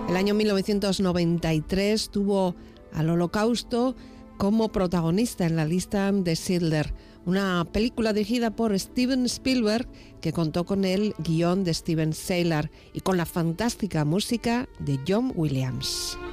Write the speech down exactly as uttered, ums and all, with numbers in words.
El año mil novecientos noventa y tres tuvo al Holocausto como protagonista en la lista de Schindler, una película dirigida por Steven Spielberg que contó con el guión de Steven Saylor y con la fantástica música de John Williams.